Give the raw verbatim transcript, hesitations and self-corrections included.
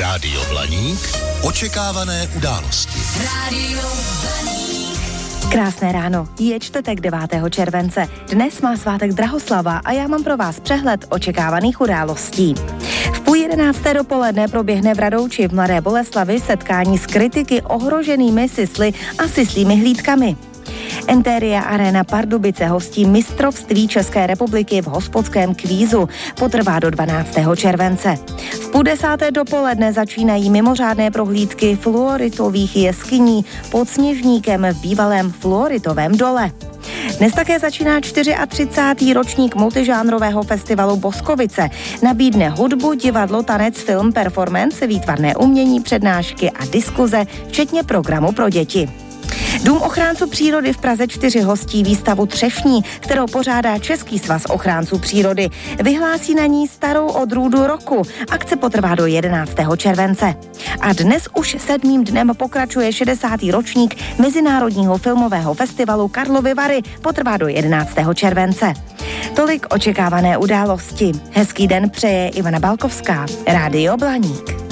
Rádio Blaník. Očekávané události. Rádio Blaník. Krásné ráno, je čtvrtek devátého července. Dnes má svátek Drahoslava a já mám pro vás přehled očekávaných událostí. V půl jedenácté dopoledne proběhne v Radouči v Mladé Boleslavi setkání s kritiky ohroženými sisly a sislými hlídkami. Enteria Arena Pardubice hostí mistrovství České republiky v hospodském kvízu. Potrvá do dvanáctého července. V půl desáté dopoledne začínají mimořádné prohlídky fluoritových jeskyní pod Sněžníkem v bývalém fluoritovém dole. Dnes také začíná třicátý čtvrtý ročník multižánrového festivalu Boskovice. Nabídne hudbu, divadlo, tanec, film, performance, výtvarné umění, přednášky a diskuze, včetně programu pro děti. Dům ochránců přírody v Praze čtyři hostí výstavu Třešní, kterou pořádá Český svaz ochránců přírody. Vyhlásí na ní starou odrůdu roku. Akce potrvá do jedenáctého července. A dnes už sedmým dnem pokračuje šedesátý ročník Mezinárodního filmového festivalu Karlovy Vary. Potrvá do jedenáctého července. Tolik očekávané události. Hezký den přeje Ivana Balkovská. Rádio Blaník.